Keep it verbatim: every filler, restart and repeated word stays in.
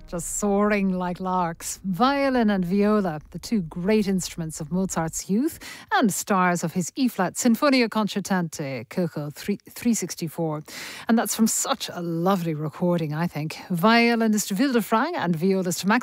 just soaring like larks. Violin and viola, the two great instruments of Mozart's youth and stars of his E-flat Sinfonia Concertante, Köchel three sixty-four. And that's from such a lovely recording, I think. Violinist Wilde Frang and violist Max